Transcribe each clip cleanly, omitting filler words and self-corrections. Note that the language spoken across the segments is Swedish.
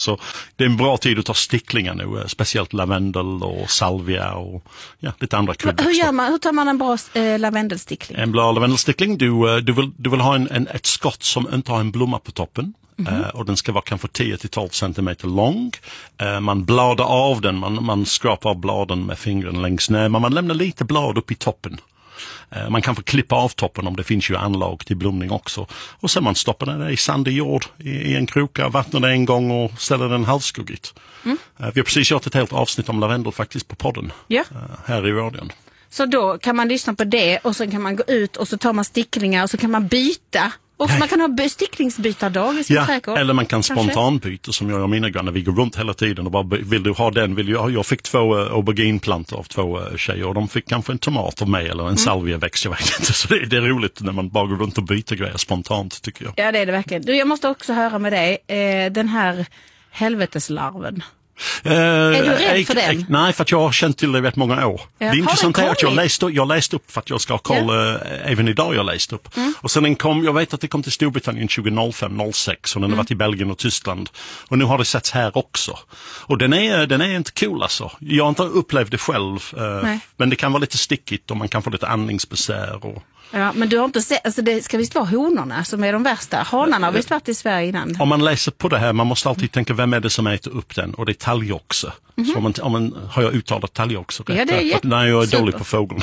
Så det är en bra tid att ta sticklingar nu, speciellt lavendel och salvia och lite andra kryddväxter. Hur tar man en bra lavendelstickling? En bra lavendelstickling, du vill ha ett skott som inte har en blomma på toppen. Och den ska vara kanske 10-12 centimeter lång. Man bladar av den, man skrapar av bladen med fingren längst ner, men man lämnar lite blad upp i toppen. Man kan få klippa av toppen om det finns ju anlag till blomning också. Och sen man stoppar den i sandig jord i en kruka, vattnar den en gång och ställer den halvskuggigt. Vi har precis gjort ett helt avsnitt om lavendel faktiskt på podden här i radion. Så då kan man lyssna på det och så kan man gå ut och så tar man sticklingar och så kan man byta. Och man kan ha sticklingsbytardag i sin trädgård. Eller man kan spontanbyta som jag och mina grannar. Vi går runt hela tiden och bara, vill du ha den? Jag fick 2 aubergineplantor av 2 tjejer och de fick kanske en tomat av mig eller en salviaväxt, jag vet inte. Så det är roligt när man bara går runt och byter grejer spontant, tycker jag. Ja, det är det verkligen. Du, jag måste också höra med dig, den här helveteslarven. Är du rädd för den? Nej, för att jag har känt till det rätt många år. Ja. Det är intressant att jag läste upp för att jag ska ha koll, även idag jag läst upp. Och sen jag vet att det kom till Storbritannien 2005-06 och den har varit i Belgien och Tyskland. Och nu har det setts här också. Och den är inte cool alltså. Jag har inte upplevt det själv, men det kan vara lite stickigt och man kan få lite andningsbesvär och... Ja, men du har inte sett, alltså det ska visst vara honorna som är de värsta. Hanarna har visst varit i Sverige innan. Om man läser på det här, man måste alltid tänka vem är det som äter upp den, och det är talgoxe. Så har jag uttalat talgoxe rätt? Ja, det är nej, jag är dålig på fågeln.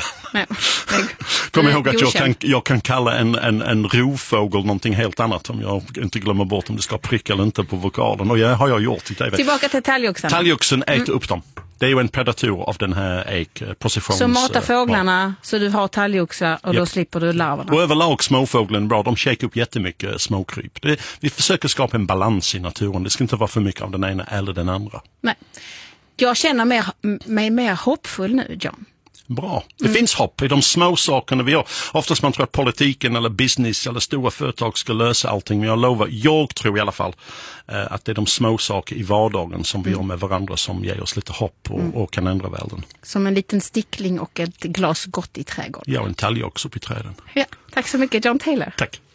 Kom ihåg att jag kan kalla en rovfågel någonting helt annat om jag inte glömmer bort om det ska pricka eller inte på vokalen. Och det har jag gjort. Tillbaka till talgoxen. Talgoxen äter upp dem. Det är ju en predator av den här Procifrons. Så mata fåglarna så du har talgoxar och då slipper du larverna. Och överlag småfågeln bra, de käkar upp jättemycket småkryp. Vi försöker skapa en balans i naturen. Det ska inte vara för mycket av den ena eller den andra. Nej. Jag känner mig mer hoppfull nu, John. Bra. Det finns hopp i de små sakerna vi gör. Oftast man tror att politiken eller business eller stora företag ska lösa allting. Men jag tror i alla fall att det är de små saker i vardagen som vi gör med varandra som ger oss lite hopp och kan ändra världen. Som en liten stickling och ett glas gott i trädgården. Ja, en talgoxe upp i träden. Ja, tack så mycket John Taylor. Tack.